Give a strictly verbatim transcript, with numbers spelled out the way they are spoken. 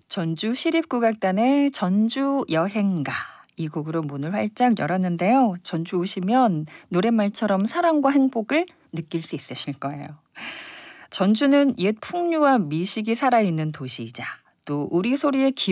전주 시립국악단의 전주 여행가 이 곡으로 문을 활짝 열었는데요. 전주 오시면 노랫말처럼 사랑과 행복을 느낄 수 있으실 거예요. 전주는 옛 풍류와 미식이 살아있는 도시이자 또 우리 소리의 기